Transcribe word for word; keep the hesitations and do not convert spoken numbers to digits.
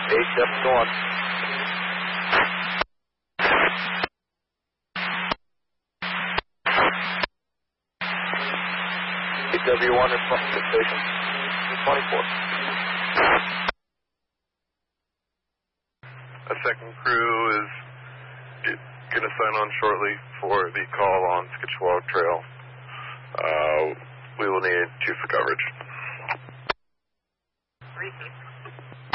eight seven, go on. eight W one is from the station. twenty-four. A second crew is going to sign on shortly for the call on Skitchewa Trail. Uh, we will need two for coverage. Three,